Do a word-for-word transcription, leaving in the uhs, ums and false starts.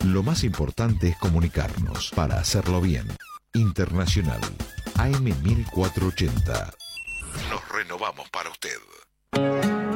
Lo más importante es comunicarnos para hacerlo bien. Internacional, A M mil cuatrocientos ochenta. Nos renovamos para usted.